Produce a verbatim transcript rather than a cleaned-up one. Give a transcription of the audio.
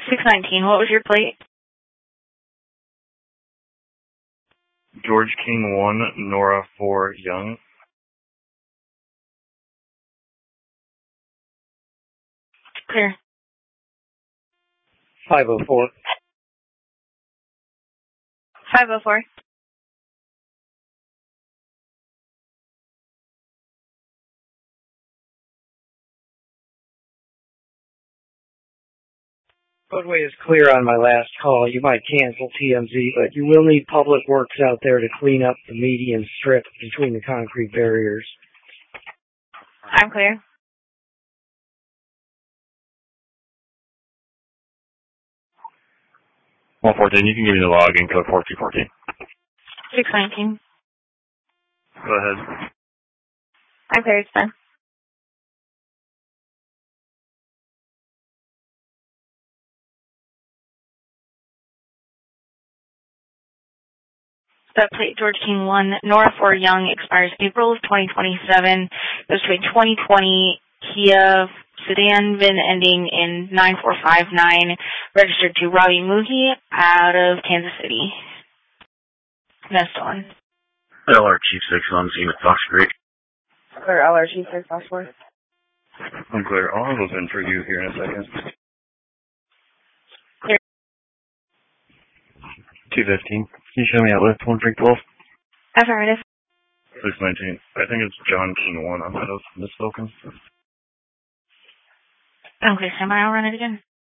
six nineteen, what was your plate? George King one, Nora four, Young. Clear. five oh four. five oh four. Roadway is clear on my last call. You might cancel T M Z, but you will need public works out there to clean up the median strip between the concrete barriers. I'm clear. one fourteen, you can give me the login code four two fourteen. six nineteen. Go ahead. I'm clear, it's fine. That plate, George King one, Nora four, Young, expires April of twenty twenty-seven. Goes to a twenty twenty Kia sedan, VIN ending in nine four five nine, registered to Robbie Moogie out of Kansas City. That's on. L R Chief six on scene at Fox Creek. Clear, L R G six, Foxworth. I'm clear. I'll have those in for you here in a second. Clear. two fifteen. Can you show me outlet one three twelve? Affirmative. six nineteen. I think it's John King one. I might have misspoken. Okay, stand by, I'll run it again.